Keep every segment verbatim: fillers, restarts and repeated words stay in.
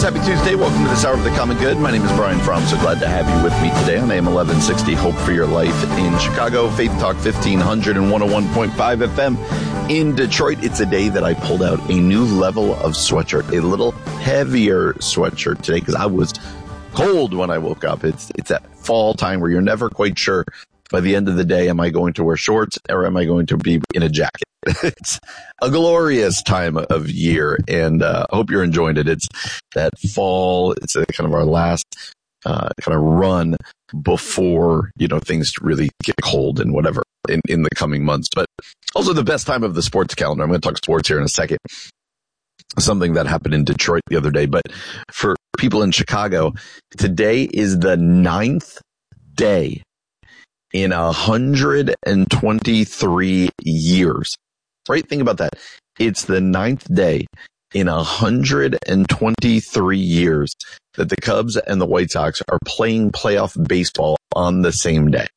friends, happy Tuesday. Welcome to this Hour of the Common Good. My name is Brian Fromm. So glad to have you with me today on A M eleven sixty, Hope for Your Life in Chicago, Faith Talk fifteen hundred and one oh one point five F M in Detroit. It's a day that I pulled out a new level of sweatshirt, a little heavier sweatshirt today because I was cold when I woke up. It's it's that fall time where you're never quite sure by the end of the day, am I going to wear shorts or am I going to be in a jacket? It's a glorious time of year, and uh, I hope you're enjoying it. It's that fall. It's a, kind of our last uh, kind of run before, you know, things really get cold and whatever in, in the coming months. But also the best time of the sports calendar. I'm going to talk sports here in a second. Something that happened in Detroit the other day. But for people in Chicago, today is the ninth day in one hundred twenty-three years. Right? Think about that. It's the ninth day in one hundred twenty-three years that the Cubs and the White Sox are playing playoff baseball on the same day.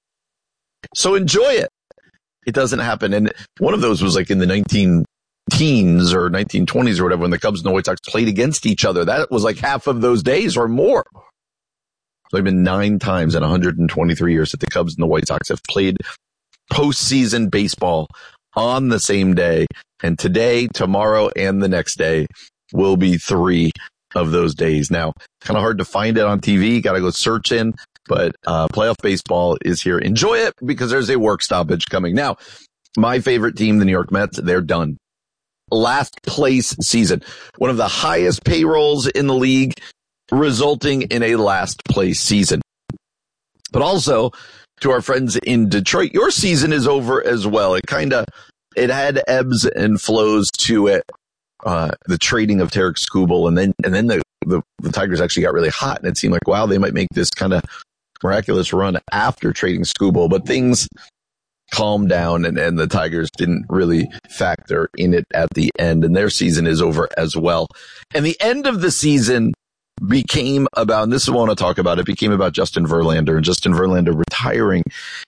So enjoy it. It doesn't happen. And one of those was like in the nineteen teens or nineteen twenties or whatever, when the Cubs and the White Sox played against each other. That was like half of those days or more. So it's been nine times in one hundred twenty-three years that the Cubs and the White Sox have played postseason baseball on the same day. And today, tomorrow, and the next day will be three of those days. Now, kind of hard to find it on T V. Got to go search in, but uh playoff baseball is here. Enjoy it because there's a work stoppage coming. Now, my favorite team, the New York Mets, they're done. Last place season. One of the highest payrolls in the league, resulting in a last place season. But also, to our friends in Detroit, your season is over as well. It kind of, it had ebbs and flows to it. Uh, the trading of Tarik Skubal, and then, and then the, the, the Tigers actually got really hot, and it seemed like, wow, they might make this kind of miraculous run after trading Skubal, but things calmed down, and, and the Tigers didn't really factor in it at the end, and their season is over as well. And the end of the season became about, and this is what I want to talk about, it became about Justin Verlander, and Justin Verlander retiring,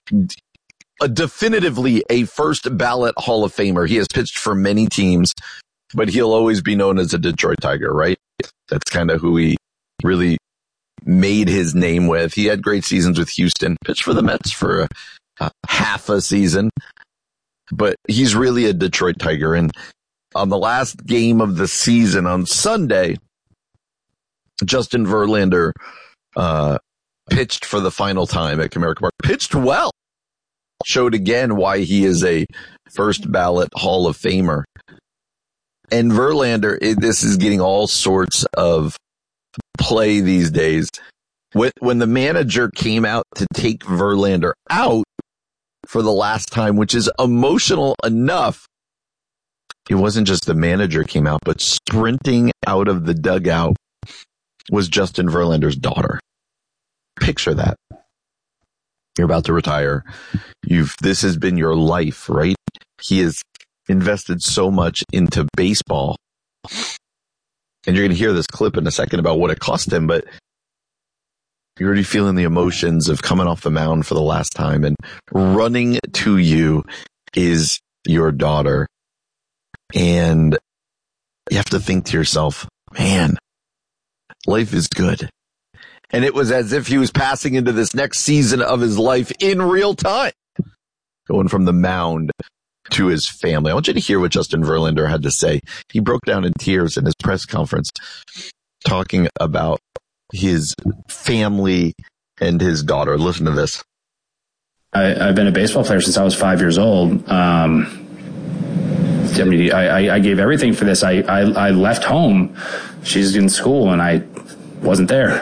a definitively a first ballot Hall of Famer. He has pitched for many teams, but he'll always be known as a Detroit Tiger, right? That's kind of who he really made his name with. He had great seasons with Houston, pitched for the Mets for a, a half a season, but he's really a Detroit Tiger. And on the last game of the season on Sunday, Justin Verlander uh pitched for the final time at Comerica Park. Pitched well. Showed again why he is a first ballot Hall of Famer. And Verlander, it, this is getting all sorts of play these days. When, when the manager came out to take Verlander out for the last time, which is emotional enough, it wasn't just the manager came out, but sprinting out of the dugout was Justin Verlander's daughter. Picture that. You're about to retire. You've, this has been your life, right? He has invested so much into baseball. And you're going to hear this clip in a second about what it cost him, but you're already feeling the emotions of coming off the mound for the last time, and running to you is your daughter. And you have to think to yourself, man, life is good. And it was as if he was passing into this next season of his life in real time, going from the mound to his family. I want you to hear what Justin Verlander had to say. He broke down in tears in his press conference, talking about his family and his daughter. Listen to this. I, I've been a baseball player since I was five years old. Um, I mean, I, I gave everything for this. I, I, I left home. She's in school, and I wasn't there.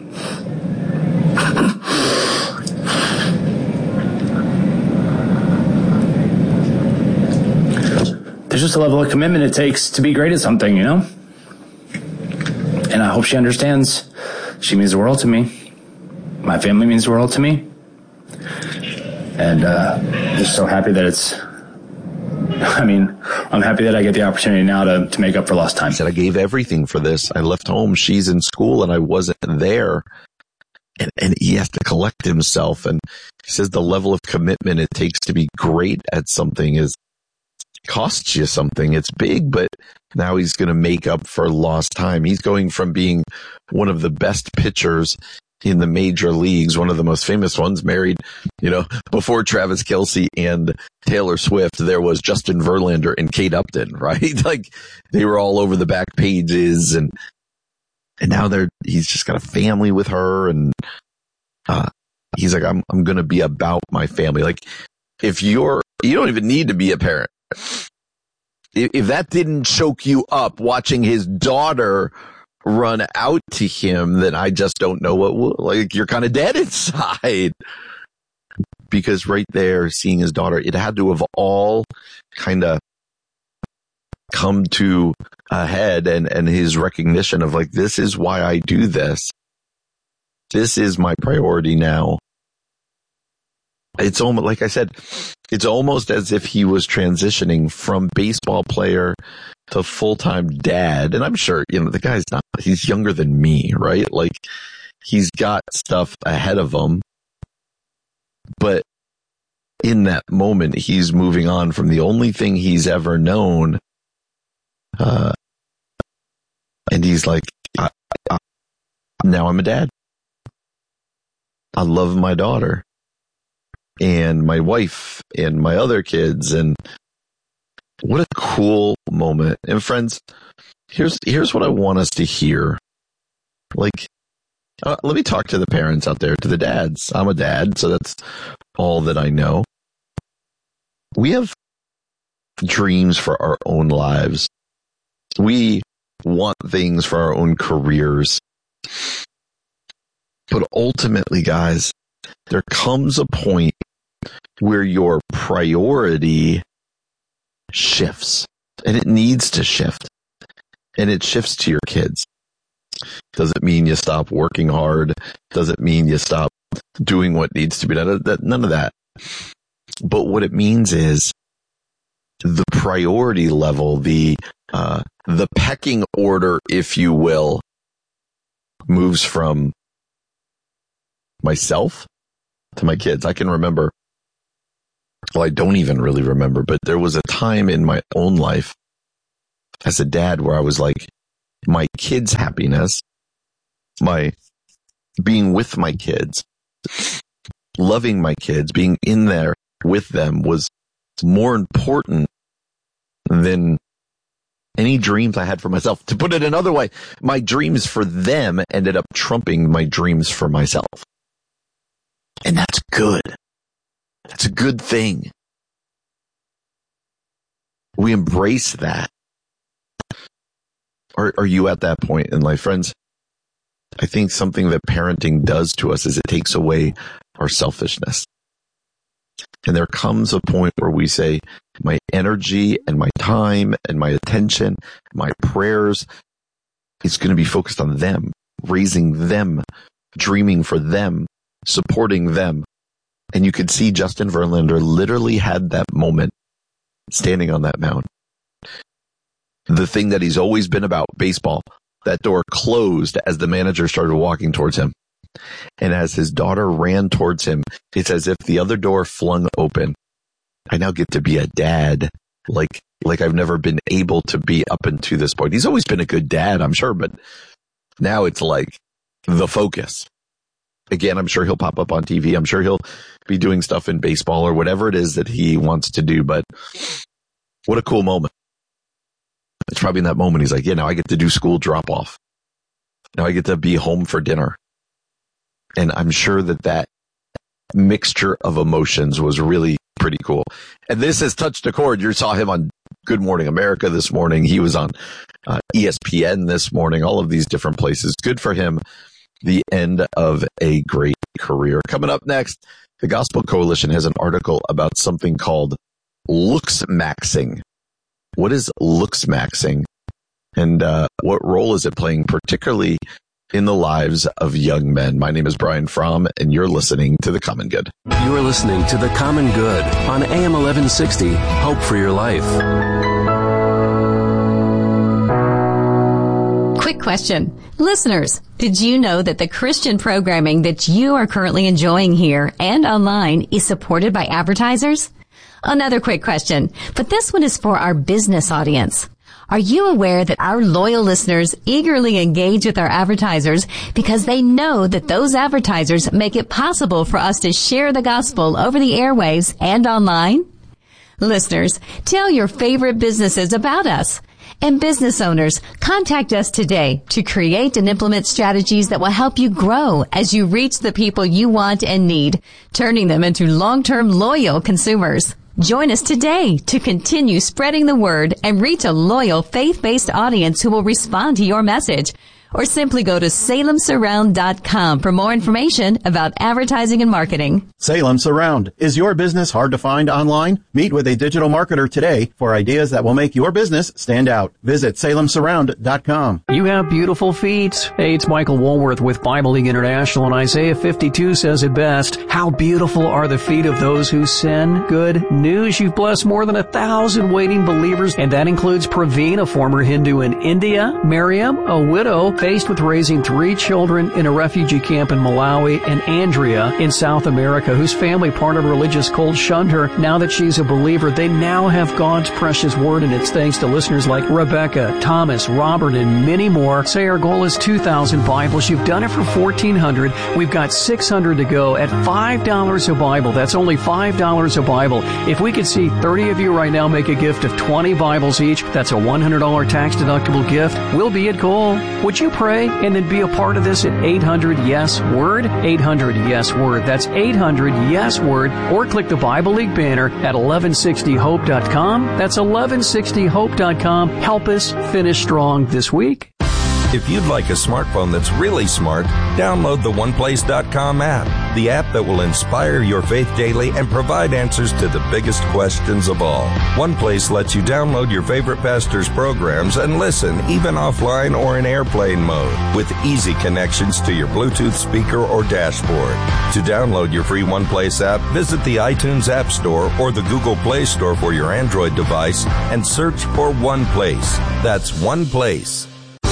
There's just a level of commitment it takes to be great at something, you know? And I hope she understands. She means the world to me. My family means the world to me. And uh, just so happy that it's... I mean, I'm happy that I get the opportunity now to, to make up for lost time. He said, I gave everything for this. I left home. She's in school, and I wasn't there. And, and he has to collect himself. And he says the level of commitment it takes to be great at something is costs you something. It's big, but Now he's going to make up for lost time. He's going from being one of the best pitchers in the major leagues, one of the most famous ones, married, you know, before Travis Kelce and Taylor Swift, there was Justin Verlander and Kate Upton, right? Like they were all over the back pages, and and now they're he's just got a family with her, and uh he's like, I'm I'm gonna be about my family. Like if you're you don't even need to be a parent. If, if that didn't choke you up watching his daughter run out to him, then I just don't know what will. Like, you're kind of dead inside. Because right there, seeing his daughter, it had to have all kind of come to a head, and, and his recognition of like, this is why I do this. This is my priority now. It's almost, like I said, it's almost as if he was transitioning from baseball player to full-time dad. And I'm sure, you know, the guy's not, he's younger than me, right? Like he's got stuff ahead of him, but in that moment, he's moving on from the only thing he's ever known. Uh, and he's like, I, I, now I'm a dad. I love my daughter and my wife and my other kids. And what a cool moment. And friends, here's, here's what I want us to hear. Like, uh, let me talk to the parents out there, to the dads. I'm a dad, so that's all that I know. We have dreams for our own lives. We want things for our own careers. But ultimately, guys, there comes a point where your priority shifts, and it needs to shift, and it shifts to your kids. Doesn't mean you stop working hard. Doesn't mean you stop doing what needs to be done. None of that. But what it means is the priority level, the uh, the pecking order, if you will, moves from myself to my kids. I can remember, well, I don't even really remember, but there was a time in my own life as a dad where I was like, my kids' happiness, my being with my kids, loving my kids, being in there with them was more important than any dreams I had for myself. To put it another way, my dreams for them ended up trumping my dreams for myself. And that's good. That's a good thing. We embrace that. Are, are you at that point in life, friends? I think something that parenting does to us is it takes away our selfishness. And there comes a point where we say, my energy and my time and my attention, my prayers, is going to be focused on them, raising them, dreaming for them, supporting them. And you could see Justin Verlander literally had that moment standing on that mound. The thing that he's always been about, baseball, that door closed as the manager started walking towards him. And as his daughter ran towards him, it's as if the other door flung open. I now get to be a dad like, like I've never been able to be up until this point. He's always been a good dad, I'm sure, but now it's like the focus. Again, I'm sure he'll pop up on T V. I'm sure he'll be doing stuff in baseball or whatever it is that he wants to do, but what a cool moment. It's probably in that moment he's like, yeah, now I get to do school drop off. Now I get to be home for dinner. And I'm sure that that mixture of emotions was really pretty cool. And this has touched a chord. You saw him on Good Morning America this morning. He was on uh, E S P N this morning, all of these different places. Good for him. The end of a great career. Coming up next, the Gospel Coalition has an article about something called looks maxing. What is looks maxing? And uh, what role is it playing, particularly in the lives of young men? My name is Brian Fromm, and you're listening to The Common Good. You're listening to The Common Good on A M eleven sixty, Hope for Your Life. Quick question. Listeners, did you know that the Christian programming that you are currently enjoying here and online is supported by advertisers? Another quick question, but this one is for our business audience. Are you aware that our loyal listeners eagerly engage with our advertisers because they know that those advertisers make it possible for us to share the gospel over the airwaves and online? Listeners, tell your favorite businesses about us. And business owners, contact us today to create and implement strategies that will help you grow as you reach the people you want and need, turning them into long-term loyal consumers. Join us today to continue spreading the word and reach a loyal faith-based audience who will respond to your message. Or simply go to salem surround dot com for more information about advertising and marketing. Salem Surround. Is your business hard to find online? Meet with a digital marketer today for ideas that will make your business stand out. Visit salem surround dot com. You have beautiful feet. Hey, it's Michael Woolworth with Bible League International, and Isaiah fifty-two says it best. How beautiful are the feet of those who send good news. You've blessed more than a thousand waiting believers, and that includes Praveen, a former Hindu in India, Miriam, a widow faced with raising three children in a refugee camp in Malawi, and Andrea in South America, whose family, part of a religious cult, shunned her. Now that she's a believer, they now have God's precious word, and it's thanks to listeners like Rebecca, Thomas, Robert, and many more. Say our goal is two thousand Bibles. You've done it for fourteen hundred. We've got six hundred to go at five dollars a Bible. That's only five dollars a Bible. If we could see thirty of you right now make a gift of twenty Bibles each, that's a one hundred dollars tax-deductible gift. We'll be at goal. Would you pray and then be a part of this at eight hundred yes word? eight hundred yes word. That's eight hundred yes word. Or click the Bible League banner at eleven sixty hope dot com. That's eleven sixty hope dot com. Help us finish strong this week. If you'd like a smartphone that's really smart, download the one place dot com app, the app that will inspire your faith daily and provide answers to the biggest questions of all. OnePlace lets you download your favorite pastor's programs and listen even offline or in airplane mode with easy connections to your Bluetooth speaker or dashboard. To download your free OnePlace app, visit the iTunes App Store or the Google Play Store for your Android device and search for OnePlace. That's OnePlace.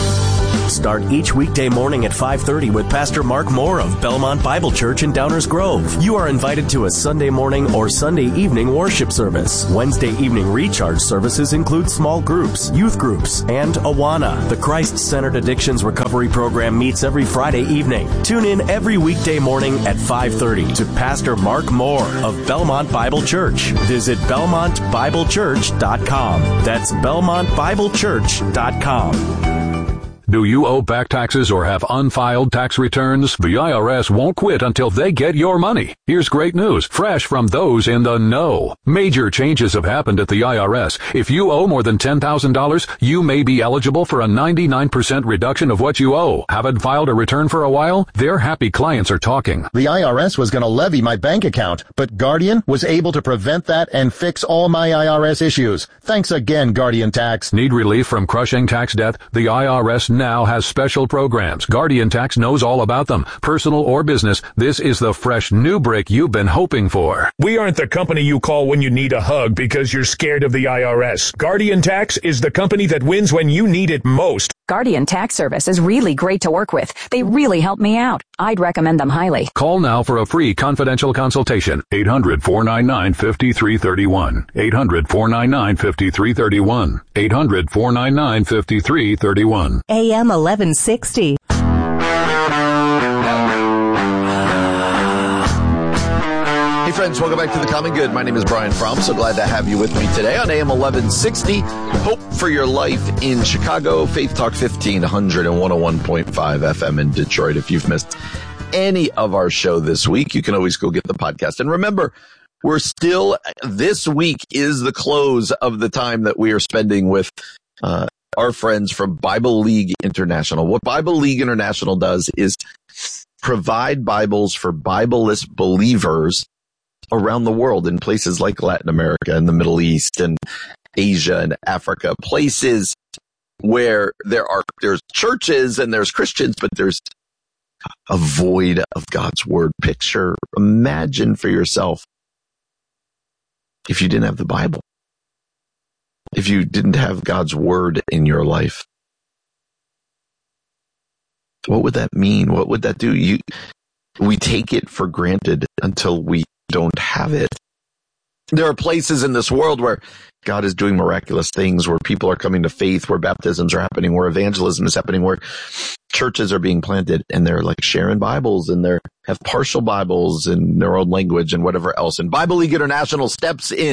Start each weekday morning at five thirty with Pastor Mark Moore of Belmont Bible Church in Downers Grove. You are invited to a Sunday morning or Sunday evening worship service. Wednesday evening recharge services include small groups, youth groups, and Awana. The Christ-Centered Addictions Recovery Program meets every Friday evening. Tune in every weekday morning at five thirty to Pastor Mark Moore of Belmont Bible Church. Visit belmont bible church dot com. That's belmont bible church dot com. Do you owe back taxes or have unfiled tax returns? The I R S won't quit until they get your money. Here's great news, fresh from those in the know. Major changes have happened at the I R S. If you owe more than ten thousand dollars, you may be eligible for a ninety-nine percent reduction of what you owe. Haven't filed a return for a while? Their happy clients are talking. The I R S was going to levy my bank account, but Guardian was able to prevent that and fix all my I R S issues. Thanks again, Guardian Tax. Need relief from crushing tax debt? The I R S now has special programs. Guardian Tax knows all about them. Personal or business, this is the fresh new break you've been hoping for. We aren't the company you call when you need a hug because you're scared of the I R S. Guardian Tax is the company that wins when you need it most. Guardian Tax Service is really great to work with. They really help me out. I'd recommend them highly. Call now for a free confidential consultation. eight hundred, four nine nine, five three three one. eight hundred, four nine nine, five three three one. eight hundred, four nine nine, five three three one. A M eleven sixty. Hey friends, welcome back to The Common Good. My name is Brian Fromm. So glad to have you with me today on A M eleven sixty. Hope for Your Life in Chicago. Faith Talk fifteen hundred and one oh one point five F M in Detroit. If you've missed any of our show this week, you can always go get the podcast. And remember, we're still, this week is the close of the time that we are spending with uh, our friends from Bible League International. What Bible League International does is provide Bibles for Bibleless believers around the world in places like Latin America and the Middle East and Asia and Africa, places where there are, there's churches and there's Christians, but there's a void of God's word. Picture, imagine for yourself if you didn't have the Bible, if you didn't have God's word in your life. What would that mean? What would that do? You, we take it for granted until we don't have it. There are places in this world where God is doing miraculous things, where people are coming to faith, where baptisms are happening, where evangelism is happening, where churches are being planted, and they're like sharing Bibles, and they have partial Bibles in their own language and whatever else. And Bible League International steps in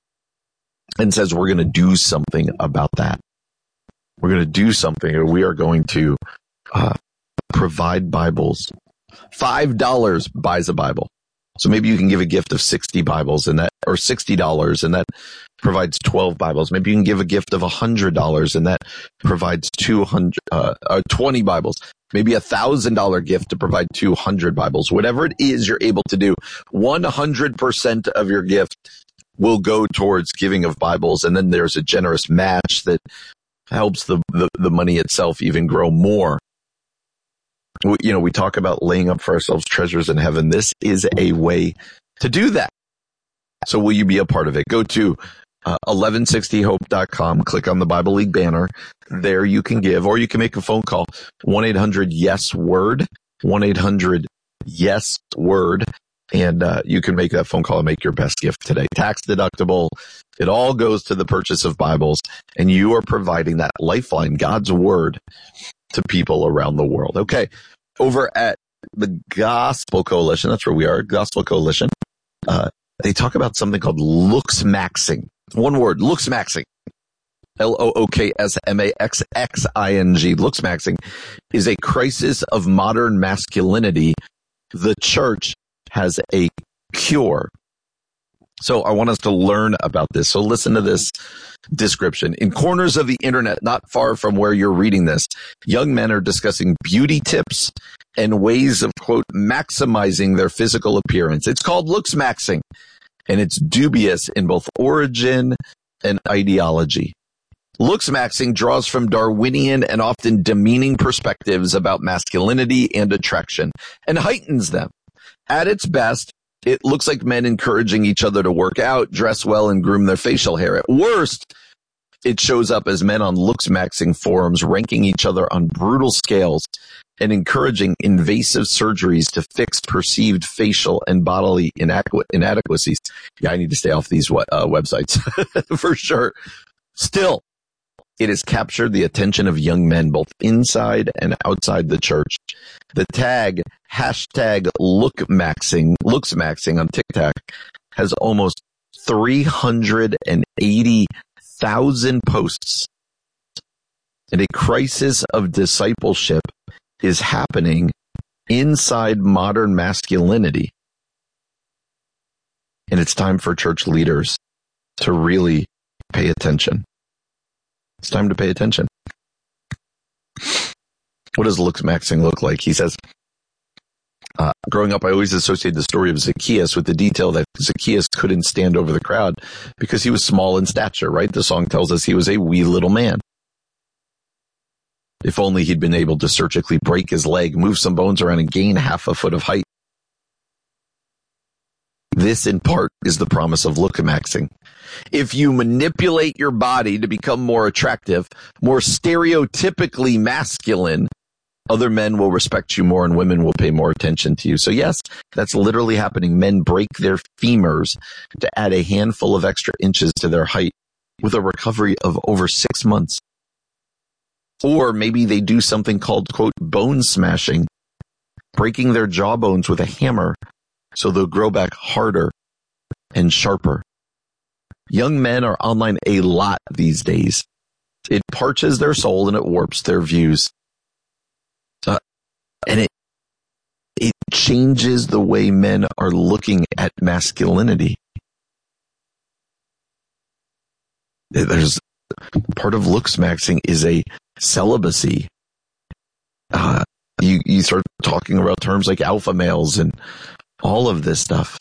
and says, we're going to do something about that. We're going to do something, or we are going to uh, provide Bibles. Five dollars buys a Bible. So maybe you can give a gift of sixty Bibles and that, or sixty dollars, and that provides twelve Bibles. Maybe you can give a gift of one hundred dollars and that provides two hundred, uh, uh, twenty Bibles. Maybe a one thousand dollars gift to provide two hundred Bibles. Whatever it is you're able to do, one hundred percent of your gift will go towards giving of Bibles. And then there's a generous match that helps the, the, the money itself even grow more. You know, we talk about laying up for ourselves treasures in heaven. This is a way to do that. So will you be a part of it? Go to uh, eleven sixty hope dot com, click on the Bible League banner. There you can give, or you can make a phone call, one eight hundred yes word, one eight hundred yes word, and uh, you can make that phone call and make your best gift today. Tax deductible. It all goes to the purchase of Bibles, and you are providing that lifeline, God's word, to people around the world. Okay. Over at the Gospel Coalition, that's where we are, Gospel Coalition, uh, they talk about something called looks maxing. One word, looks maxing. L O O K S M A X X I N G. Looks maxing is a crisis of modern masculinity. The church has a cure. So I want us to learn about this. So listen to this description. In corners of the internet, not far from where you're reading this, young men are discussing beauty tips and ways of, quote, maximizing their physical appearance. It's called looks maxing, and it's dubious in both origin and ideology. Looks maxing draws from Darwinian and often demeaning perspectives about masculinity and attraction and heightens them. At its best, it looks like men encouraging each other to work out, dress well, and groom their facial hair. At worst, it shows up as men on looks maxing forums ranking each other on brutal scales and encouraging invasive surgeries to fix perceived facial and bodily inadequ- inadequacies. Yeah, I need to stay off these uh, websites for sure. Still, it has captured the attention of young men both inside and outside the church. The tag hashtag look maxing, looks maxing on TikTok has almost three hundred eighty thousand posts. And a crisis of discipleship is happening inside modern masculinity. And it's time for church leaders to really pay attention. It's time to pay attention. What does looks maxing look like? He says, uh, growing up, I always associated the story of Zacchaeus with the detail that Zacchaeus couldn't stand over the crowd because he was small in stature, right? The song tells us he was a wee little man. If only he'd been able to surgically break his leg, move some bones around, and gain half a foot of height. This, in part, is the promise of look maxing. If you manipulate your body to become more attractive, more stereotypically masculine, other men will respect you more and women will pay more attention to you. So yes, that's literally happening. Men break their femurs to add a handful of extra inches to their height with a recovery of over six months. Or maybe they do something called, quote, bone smashing, breaking their jawbones with a hammer so they'll grow back harder and sharper. Young men are online a lot these days. It parches their soul and it warps their views. Uh, and it it changes the way men are looking at masculinity. There's part of looks maxing is a celibacy. Uh, you, you start talking about terms like alpha males and all of this stuff.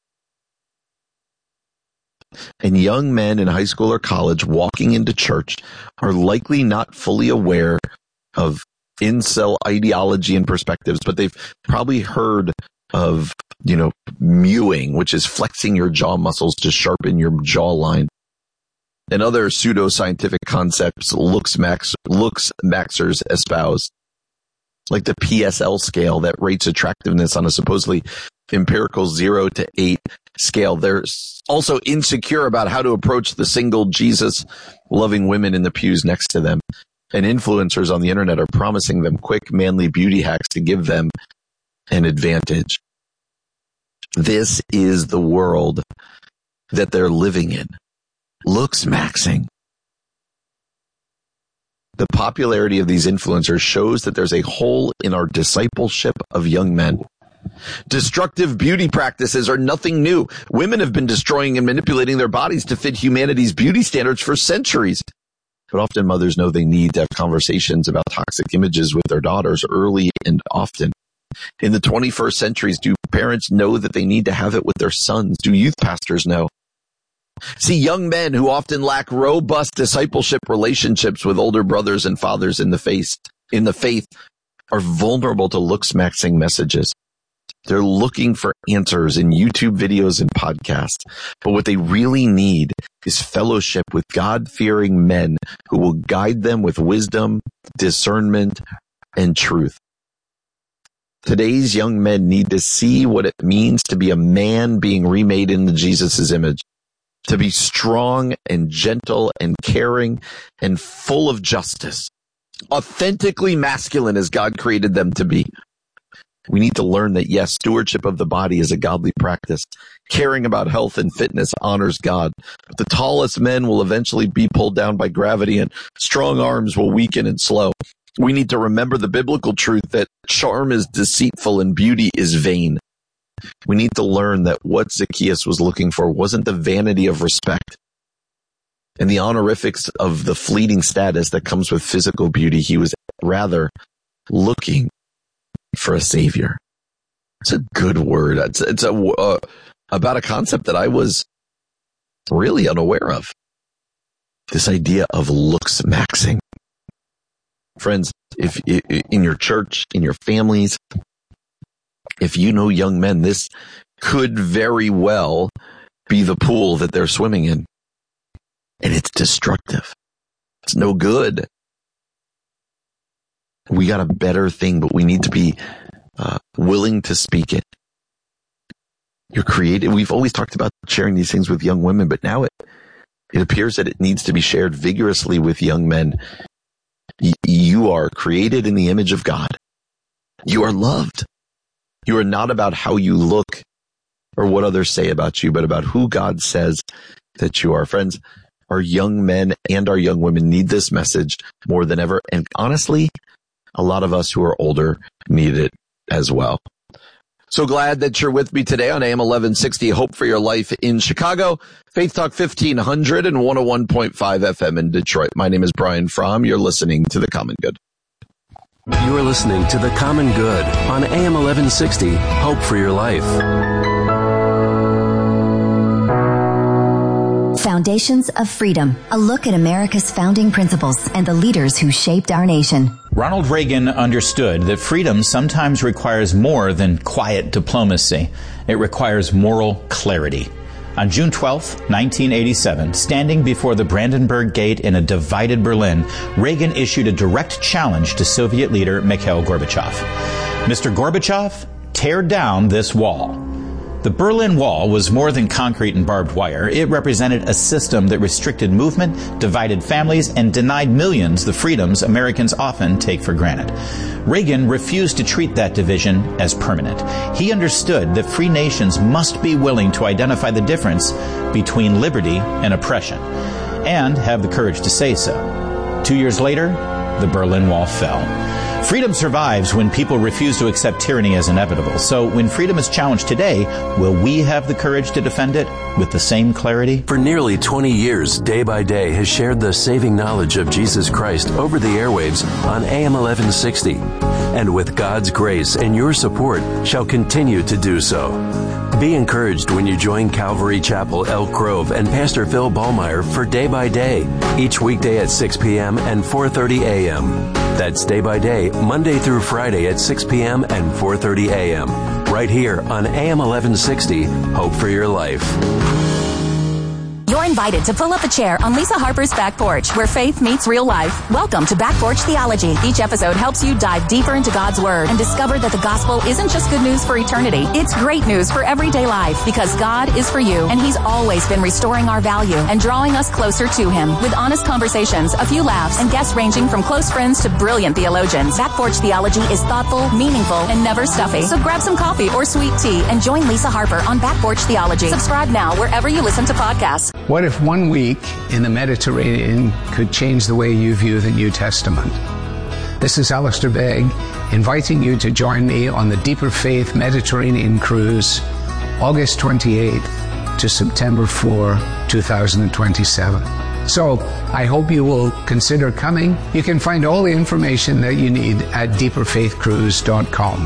And young men in high school or college walking into church are likely not fully aware of incel ideology and perspectives, but they've probably heard of, you know, mewing, which is flexing your jaw muscles to sharpen your jawline, and other pseudo-scientific concepts looks max, looks maxers espouse, like the P S L scale that rates attractiveness on a supposedly empirical zero to eight scale. They're also insecure about how to approach the single Jesus loving women in the pews next to them. And influencers on the internet are promising them quick, manly beauty hacks to give them an advantage. This is the world that they're living in. Looks maxing. The popularity of these influencers shows that there's a hole in our discipleship of young men. Destructive beauty practices are nothing new. Women have been destroying and manipulating their bodies to fit humanity's beauty standards for centuries. But often mothers know they need to have conversations about toxic images with their daughters early and often. In the twenty-first centuries, do parents know that they need to have it with their sons? Do youth pastors know? See, young men who often lack robust discipleship relationships with older brothers and fathers in the faith, in the faith are vulnerable to looks-maxing messages. They're looking for answers in YouTube videos and podcasts. But what they really need is fellowship with God-fearing men who will guide them with wisdom, discernment, and truth. Today's young men need to see what it means to be a man being remade into Jesus' image. To be strong and gentle and caring and full of justice. Authentically masculine as God created them to be. We need to learn that, yes, stewardship of the body is a godly practice. Caring about health and fitness honors God. But the tallest men will eventually be pulled down by gravity and strong arms will weaken and slow. We need to remember the biblical truth that charm is deceitful and beauty is vain. We need to learn that what Zacchaeus was looking for wasn't the vanity of respect and the honorifics of the fleeting status that comes with physical beauty. He was rather looking for a savior. It's a good word. It's, it's a, uh, about a concept that I was really unaware of. This idea of looks maxing. Friends, if, if in your church, in your families, if you know young men, this could very well be the pool that they're swimming in. And it's destructive. It's no good. We got a better thing, but we need to be uh, willing to speak it. You're created. We've always talked about sharing these things with young women, but now it, it appears that it needs to be shared vigorously with young men. Y- you are created in the image of God. You are loved. You are not about how you look or what others say about you, but about who God says that you are. Friends, our young men and our young women need this message more than ever. And honestly, a lot of us who are older need it as well. So glad that you're with me today on A M eleven sixty, Hope for Your Life in Chicago, Faith Talk fifteen hundred and one oh one point five F M in Detroit. My name is Brian Fromm. You're listening to The Common Good. You are listening to The Common Good on A M eleven sixty, Hope for Your Life. Foundations of Freedom, a look at America's founding principles and the leaders who shaped our nation. Ronald Reagan understood that freedom sometimes requires more than quiet diplomacy. It requires moral clarity. On June twelfth, nineteen eighty-seven, standing before the Brandenburg Gate in a divided Berlin, Reagan issued a direct challenge to Soviet leader Mikhail Gorbachev. Mister Gorbachev, tear down this wall. The Berlin Wall was more than concrete and barbed wire. It represented a system that restricted movement, divided families, and denied millions the freedoms Americans often take for granted. Reagan refused to treat that division as permanent. He understood that free nations must be willing to identify the difference between liberty and oppression, and have the courage to say so. Two years later, the Berlin Wall fell. Freedom survives when people refuse to accept tyranny as inevitable. So when freedom is challenged today, will we have the courage to defend it with the same clarity? For nearly twenty years, Day by Day has shared the saving knowledge of Jesus Christ over the airwaves on A M eleven sixty. And with God's grace and your support, shall continue to do so. Be encouraged when you join Calvary Chapel, Elk Grove, and Pastor Phil Ballmeyer for Day by Day, each weekday at six p.m. and four thirty a.m. That's Day by Day, Monday through Friday at six p.m. and four thirty a.m. Right here on A M eleven sixty, Hope for Your Life. You're You're invited to pull up a chair on Lisa Harper's Back Porch, where faith meets real life. Welcome to Back Porch Theology. Each episode helps you dive deeper into God's Word and discover that the gospel isn't just good news for eternity. It's great news for everyday life, because God is for you, and He's always been restoring our value and drawing us closer to Him with honest conversations, a few laughs, and guests ranging from close friends to brilliant theologians. Back Porch Theology is thoughtful, meaningful, and never stuffy. So grab some coffee or sweet tea and join Lisa Harper on Back Porch Theology. Subscribe now wherever you listen to podcasts. What if one week in the Mediterranean could change the way you view the New Testament? This is Alistair Begg, inviting you to join me on the Deeper Faith Mediterranean Cruise, August twenty-eighth to September fourth, twenty twenty-seven. So, I hope you will consider coming. You can find all the information that you need at deeper faith cruise dot com.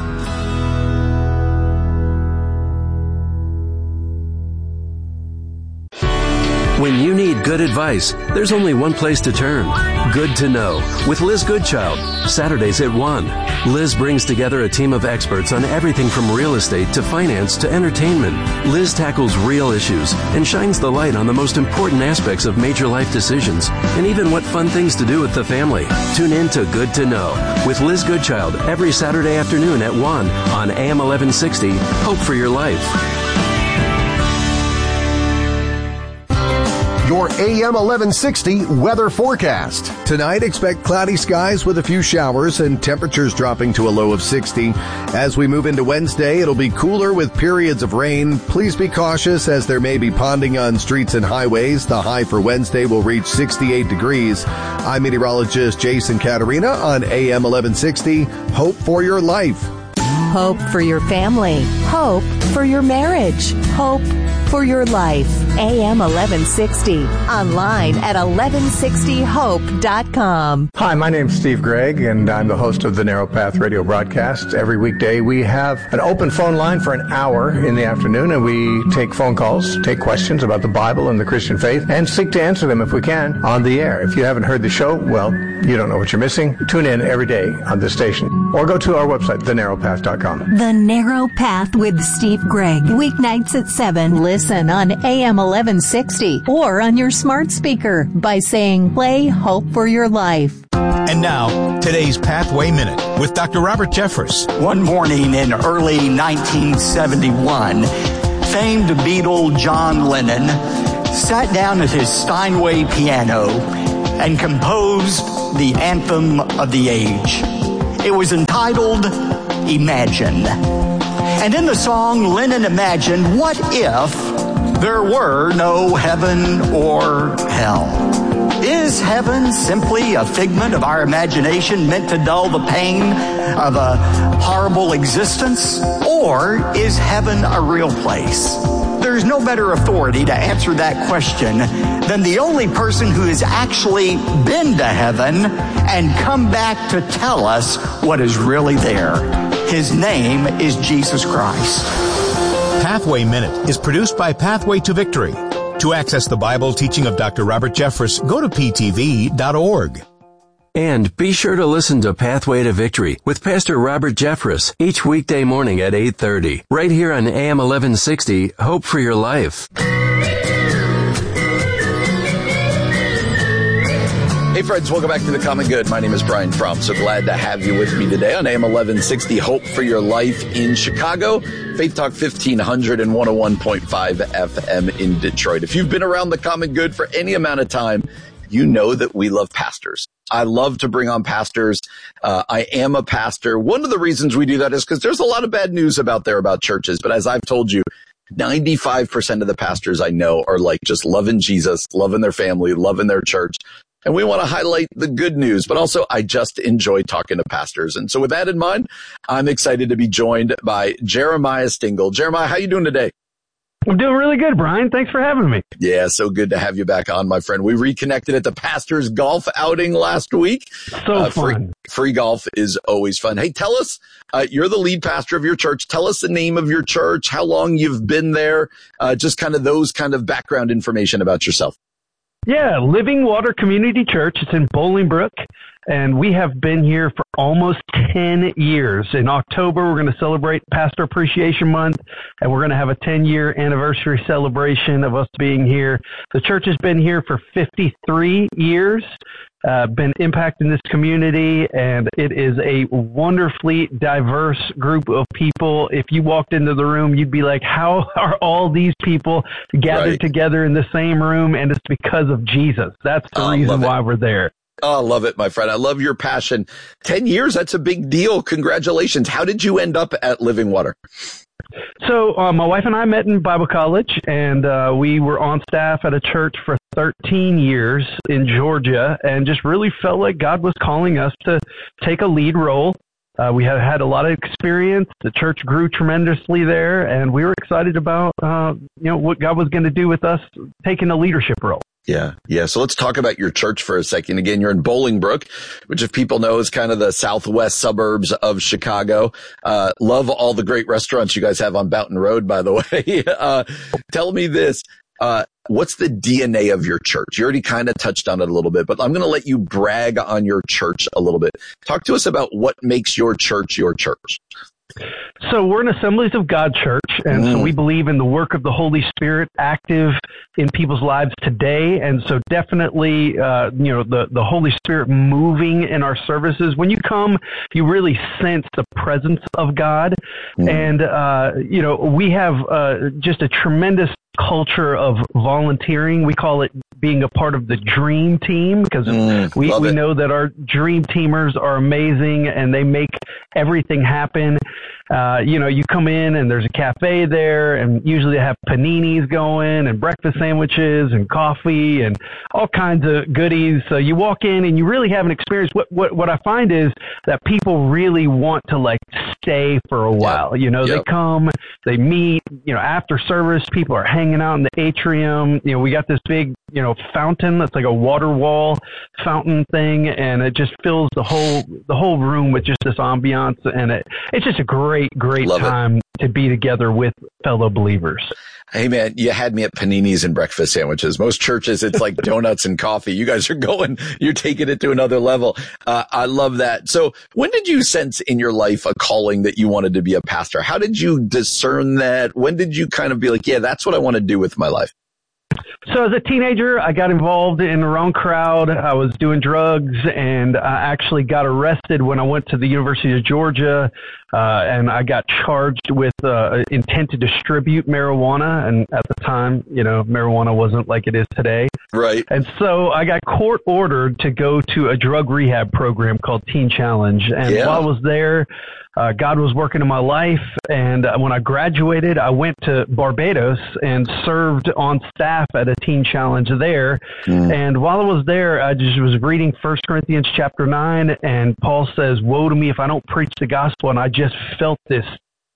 When you need good advice, there's only one place to turn. Good to Know with Liz Goodchild, Saturdays at one. Liz brings together a team of experts on everything from real estate to finance to entertainment. Liz tackles real issues and shines the light on the most important aspects of major life decisions and even what fun things to do with the family. Tune in to Good to Know with Liz Goodchild every Saturday afternoon at one on A M eleven sixty. Hope for your life. Your A M eleven sixty weather forecast. Tonight, expect cloudy skies with a few showers and temperatures dropping to a low of sixty. As we move into Wednesday, it'll be cooler with periods of rain. Please be cautious as there may be ponding on streets and highways. The high for Wednesday will reach sixty-eight degrees. I'm meteorologist Jason Caterina on A M eleven sixty. Hope for your life. Hope for your family. Hope for your marriage. Hope for your life. A M eleven sixty. Online at eleven sixty hope dot com. Hi, my name's Steve Gregg, and I'm the host of the Narrow Path radio broadcast. Every weekday, we have an open phone line for an hour in the afternoon, and we take phone calls, take questions about the Bible and the Christian faith, and seek to answer them if we can on the air. If you haven't heard the show, well, you don't know what you're missing. Tune in every day on this station, or go to our website, the narrow path dot com. The Narrow Path with Steve Gregg. Weeknights at seven. Listen on A M eleven sixty or on your smart speaker by saying, play Hope for Your Life. And now, today's Pathway Minute with Doctor Robert Jeffress. One morning in early nineteen seventy-one, famed Beatle John Lennon sat down at his Steinway piano and composed the anthem of the age. It was entitled Imagine. And in the song, Lennon imagined, what if there were no heaven or hell? Is heaven simply a figment of our imagination meant to dull the pain of a horrible existence? Or is heaven a real place? There's no better authority to answer that question than the only person who has actually been to heaven and come back to tell us what is really there. His name is Jesus Christ. Pathway Minute is produced by Pathway to Victory. To access the Bible teaching of Doctor Robert Jeffress, go to p t v dot org. And be sure to listen to Pathway to Victory with Pastor Robert Jeffress each weekday morning at eight thirty, right here on A M eleven sixty, Hope for Your Life. Hey friends, welcome back to The Common Good. My name is Brian Fromm. So glad to have you with me today on A M eleven sixty, Hope for Your Life in Chicago, Faith Talk fifteen hundred and one oh one point five F M in Detroit. If you've been around The Common Good for any amount of time, you know that we love pastors. I love to bring on pastors. Uh, I am a pastor. One of the reasons we do that is because there's a lot of bad news out there about churches. But as I've told you, ninety-five percent of the pastors I know are like just loving Jesus, loving their family, loving their church. And we want to highlight the good news, but also I just enjoy talking to pastors. And so with that in mind, I'm excited to be joined by Jeremiah Stingle. Jeremiah, how you doing today? I'm doing really good, Brian. Thanks for having me. Yeah, so good to have you back on, my friend. We reconnected at the Pastors Golf outing last week. So uh, fun. Free, free golf is always fun. Hey, tell us, uh, you're the lead pastor of your church. Tell us the name of your church, how long you've been there, uh, just kind of those kind of background information about yourself. Yeah, Living Water Community Church. It's in Bolingbrook, and we have been here for almost ten years. In October, we're going to celebrate Pastor Appreciation Month, and we're going to have a ten-year anniversary celebration of us being here. The church has been here for fifty-three years. Uh, been impacting this community, and it is a wonderfully diverse group of people. If you walked into the room, you'd be like, how are all these people gathered Right. together in the same room? And it's because of Jesus. That's the Oh, I reason love it. why we're there. Oh, I love it, my friend. I love your passion. ten years, that's a big deal. Congratulations. How did you end up at Living Water? So uh, my wife and I met in Bible college, and uh, we were on staff at a church for thirteen years in Georgia, and just really felt like God was calling us to take a lead role. Uh, we had had a lot of experience. The church grew tremendously there, and we were excited about uh, you know what God was going to do with us taking a leadership role. Yeah. Yeah. So let's talk about your church for a second. Again, you're in Bolingbrook, which if people know is kind of the southwest suburbs of Chicago. Uh, love all the great restaurants you guys have on Boughton Road, by the way. uh, tell me this. Uh, what's the D N A of your church? You already kind of touched on it a little bit, but I'm going to let you brag on your church a little bit. Talk to us about what makes your church your church. So we're an Assemblies of God church, and Mm. so we believe in the work of the Holy Spirit active in people's lives today. And so definitely, uh, you know, the, the Holy Spirit moving in our services. When you come, you really sense the presence of God. Mm. And, uh, you know, we have uh, just a tremendous culture of volunteering. We call it being a part of the dream team, because Mm, we, love we it. know that our dream teamers are amazing and they make everything happen. Uh, you know, you come in and there's a cafe there, and usually they have paninis going and breakfast sandwiches and coffee and all kinds of goodies. So you walk in and you really have an experience. What what what I find is that people really want to like stay for a while. You know, Yep. they come, they meet. You know, after service, people are hanging out in the atrium. You know, we got this big, you know, fountain that's like a water wall fountain thing, and it just fills the whole the whole room with just this ambiance, and it it's just a great great Love it. time to be together with fellow believers. Hey man, you had me at paninis and breakfast sandwiches. Most churches, it's like donuts and coffee. You guys are going, you're taking it to another level. Uh, I love that. So when did you sense in your life a calling that you wanted to be a pastor? How did you discern that? When did you kind of be like, yeah, that's what I want to do with my life? So as a teenager, I got involved in the wrong crowd. I was doing drugs, and I actually got arrested when I went to the University of Georgia, uh, and I got charged with uh, intent to distribute marijuana. And at the time, you know, marijuana wasn't like it is today. Right. And so I got court ordered to go to a drug rehab program called Teen Challenge. And Yeah. while I was there, Uh, God was working in my life, and uh, when I graduated, I went to Barbados and served on staff at a teen challenge there. Mm. And while I was there, I just was reading First Corinthians chapter nine, and Paul says, "Woe to me if I don't preach the gospel." And I just felt this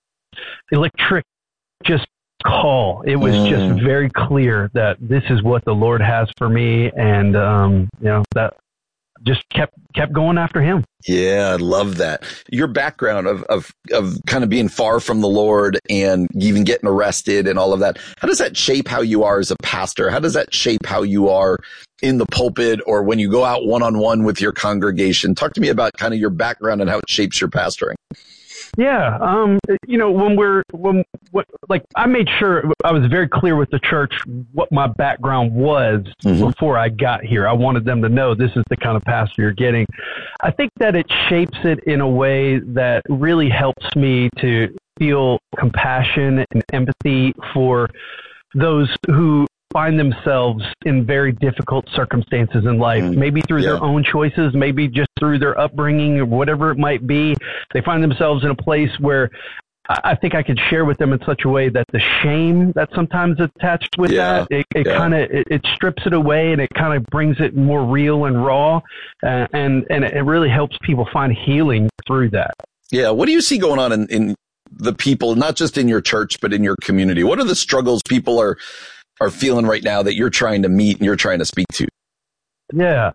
electric just call. It was Mm. just very clear that this is what the Lord has for me, and um, you know that. Just kept kept going after him. Yeah, I love that. Your background of, of, of kind of being far from the Lord and even getting arrested and all of that. How does that shape how you are as a pastor? How does that shape how you are in the pulpit or when you go out one-on-one with your congregation? Talk to me about kind of your background and how it shapes your pastoring. Yeah, um, you know, when we're when what, like I made sure I was very clear with the church what my background was Mm-hmm. before I got here. I wanted them to know this is the kind of pastor you're getting. I think that it shapes it in a way that really helps me to feel compassion and empathy for those who find themselves in very difficult circumstances in life, Mm, maybe through yeah. their own choices, maybe just through their upbringing or whatever it might be. They find themselves in a place where I I think I could share with them in such a way that the shame that's sometimes attached with Yeah, that, it, it yeah. kind of, it, it strips it away and it kind of brings it more real and raw. Uh, and, and it really helps people find healing through that. Yeah. What do you see going on in, in the people, not just in your church, but in your community? What are the struggles people are, are feeling right now that you're trying to meet and you're trying to speak to? Yeah.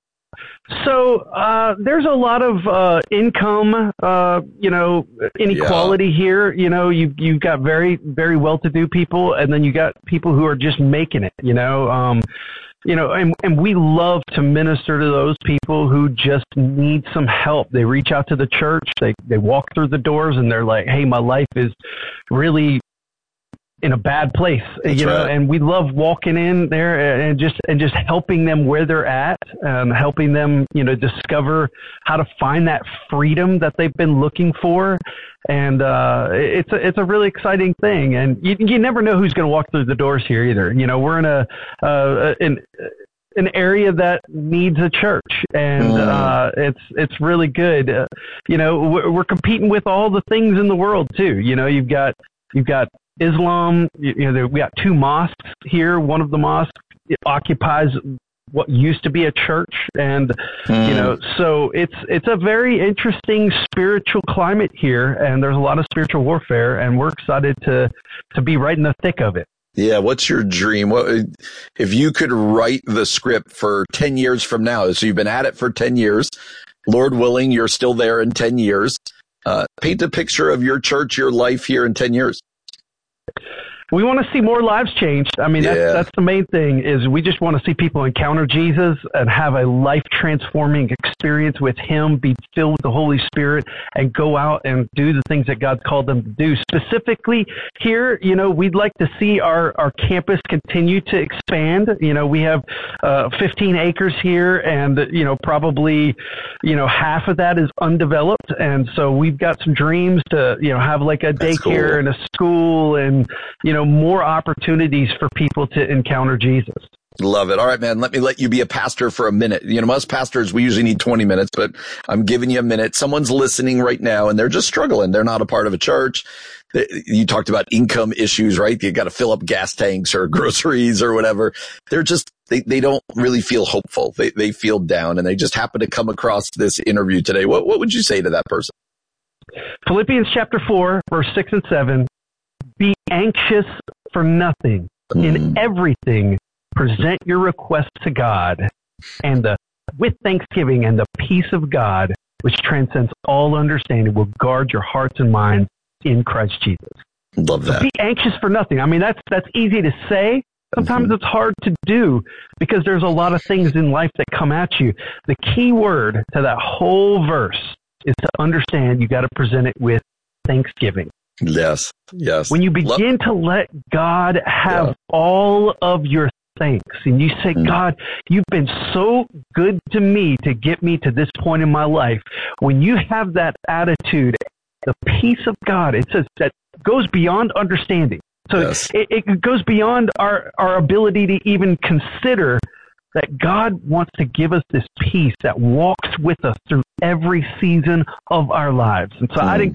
So uh, there's a lot of uh, income, uh, you know, inequality here. You know, you you've got very very well-to-do people, and then you got people who are just making it. You know, um, You know, and, and we love to minister to those people who just need some help. They reach out to the church, they, they walk through the doors and they're like, hey, my life is really in a bad place, That's you know, right. and we love walking in there and just, and just helping them where they're at, um, helping them, you know, discover how to find that freedom that they've been looking for. And, uh, it's a, it's a really exciting thing. And you, you never know who's going to walk through the doors here either. You know, we're in a, uh, in, an area that needs a church, and mm. uh, it's it's really good. Uh, you know, we're, we're competing with all the things in the world too. You know, you've got you've got Islam. You, you know, there, we got two mosques here. One of the mosques occupies what used to be a church, and mm. you know, so it's it's a very interesting spiritual climate here, and there's a lot of spiritual warfare, and we're excited to to be right in the thick of it. Yeah. What's your dream? What, if you could write the script for ten years from now? So you've been at it for ten years, Lord willing, you're still there in ten years. Uh, paint a picture of your church, your life here in ten years. We want to see more lives changed. I mean, that's, yeah. that's the main thing is we just want to see people encounter Jesus and have a life transforming experience with him, be filled with the Holy Spirit, and go out and do the things that God's called them to do. Specifically here, you know, we'd like to see our, our campus continue to expand. You know, we have uh, fifteen acres here, and, you know, probably, you know, half of that is undeveloped. And so we've got some dreams to, you know, have like a daycare cool. and a school and, you know, more opportunities for people to encounter Jesus. Love it. All right, man, let me let you be a pastor for a minute. You know, most pastors, we usually need twenty minutes, but I'm giving you a minute. Someone's listening right now and they're just struggling. They're not a part of a church. You talked about income issues, right? You got to fill up gas tanks or groceries or whatever. They're just, they, they don't really feel hopeful. They, they feel down, and they just happen to come across this interview today. What, what would you say to that person? Philippians chapter four, verse six and seven. Be anxious for nothing. Mm. In everything, present your requests to God, and the with thanksgiving, and the peace of God, which transcends all understanding, will guard your hearts and minds in Christ Jesus. Love that. So be anxious for nothing. I mean, that's that's easy to say. Sometimes mm-hmm. it's hard to do because there's a lot of things in life that come at you. The key word to that whole verse is to understand you got to present it with thanksgiving. Yes, yes. When you begin Love- to let God have yeah. all of your thanks, and you say, mm. God, you've been so good to me to get me to this point in my life. When you have that attitude, the peace of God, it says that goes beyond understanding. So yes. it, it goes beyond our, our ability to even consider that God wants to give us this peace that walks with us through every season of our lives. And so mm. I'd